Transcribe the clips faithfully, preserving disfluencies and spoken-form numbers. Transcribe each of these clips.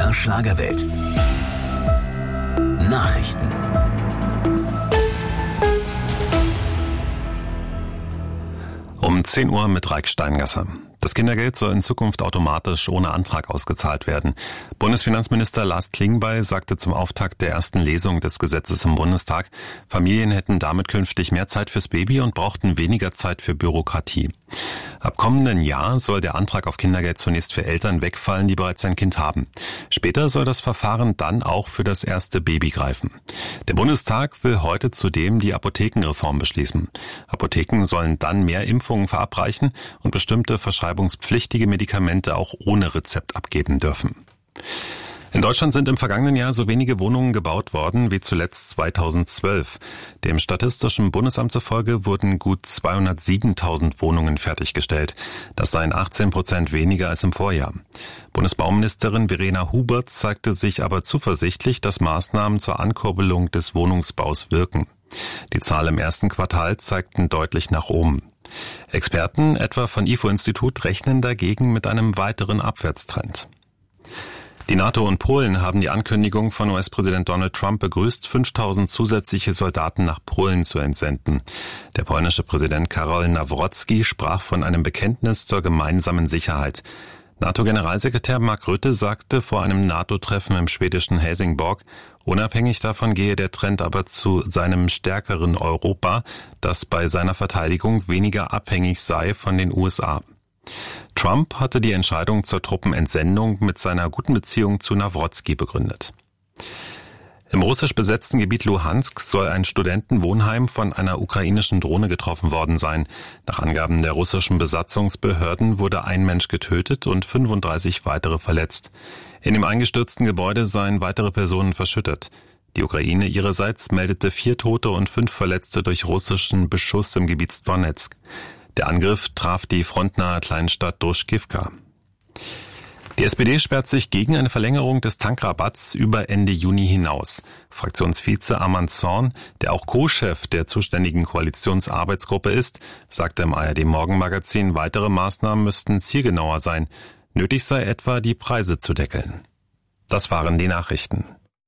der Schlagerwelt. Nachrichten. Um zehn Uhr mit Raik Steingasser. Das Kindergeld soll in Zukunft automatisch ohne Antrag ausgezahlt werden. Bundesfinanzminister Lars Klingbeil sagte zum Auftakt der ersten Lesung des Gesetzes im Bundestag, Familien hätten damit künftig mehr Zeit fürs Baby und brauchten weniger Zeit für Bürokratie. Ab kommenden Jahr soll der Antrag auf Kindergeld zunächst für Eltern wegfallen, die bereits ein Kind haben. Später soll das Verfahren dann auch für das erste Baby greifen. Der Bundestag will heute zudem die Apothekenreform beschließen. Apotheken sollen dann mehr Impfungen verabreichen und bestimmte verschreibungspflichtige Medikamente auch ohne Rezept abgeben dürfen. In Deutschland sind im vergangenen Jahr so wenige Wohnungen gebaut worden wie zuletzt zweitausendzwölf. Dem Statistischen Bundesamt zufolge wurden gut zweihundertsiebentausend Wohnungen fertiggestellt. Das seien achtzehn Prozent weniger als im Vorjahr. Bundesbauministerin Verena Hubert zeigte sich aber zuversichtlich, dass Maßnahmen zur Ankurbelung des Wohnungsbaus wirken. Die Zahlen im ersten Quartal zeigten deutlich nach oben. Experten, etwa von I F O-Institut, rechnen dagegen mit einem weiteren Abwärtstrend. Die NATO und Polen haben die Ankündigung von U S-Präsident Donald Trump begrüßt, fünftausend zusätzliche Soldaten nach Polen zu entsenden. Der polnische Präsident Karol Nawrocki sprach von einem Bekenntnis zur gemeinsamen Sicherheit. NATO-Generalsekretär Mark Rutte sagte vor einem NATO-Treffen im schwedischen Helsingborg, unabhängig davon gehe der Trend aber zu seinem stärkeren Europa, das bei seiner Verteidigung weniger abhängig sei von den U S A. Trump hatte die Entscheidung zur Truppenentsendung mit seiner guten Beziehung zu Nawrocki begründet. Im russisch besetzten Gebiet Luhansk soll ein Studentenwohnheim von einer ukrainischen Drohne getroffen worden sein. Nach Angaben der russischen Besatzungsbehörden wurde ein Mensch getötet und fünfunddreißig weitere verletzt. In dem eingestürzten Gebäude seien weitere Personen verschüttet. Die Ukraine ihrerseits meldete vier Tote und fünf Verletzte durch russischen Beschuss im Gebiet Donetsk. Der Angriff traf die frontnahe Kleinstadt Druschkivka. Die S P D sperrt sich gegen eine Verlängerung des Tankrabatts über Ende Juni hinaus. Fraktionsvize Arman Zorn, der auch Co-Chef der zuständigen Koalitionsarbeitsgruppe ist, sagte im A R D-Morgenmagazin, weitere Maßnahmen müssten zielgenauer sein. Nötig sei etwa, die Preise zu deckeln. Das waren die Nachrichten.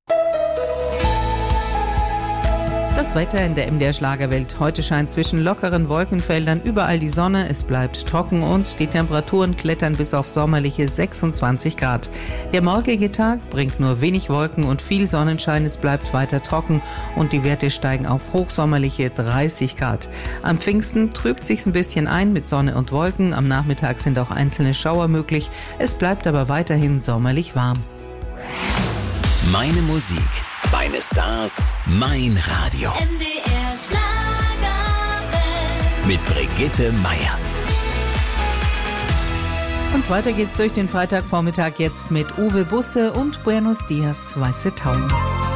Das Wetter in der M D R Schlagerwelt. Heute scheint zwischen lockeren Wolkenfeldern überall die Sonne. Es bleibt trocken und die Temperaturen klettern bis auf sommerliche sechsundzwanzig Grad. Der morgige Tag bringt nur wenig Wolken und viel Sonnenschein. Es bleibt weiter trocken und die Werte steigen auf hochsommerliche dreißig Grad. Am Pfingsten trübt sich's ein bisschen ein mit Sonne und Wolken. Am Nachmittag sind auch einzelne Schauer möglich. Es bleibt aber weiterhin sommerlich warm. Meine Musik, meine Stars, mein Radio. M D R Schlagerwelt. Mit Brigitte Meier. Und weiter geht's durch den Freitagvormittag jetzt mit Uwe Busse und Buenos Dias, Weiße Tauen.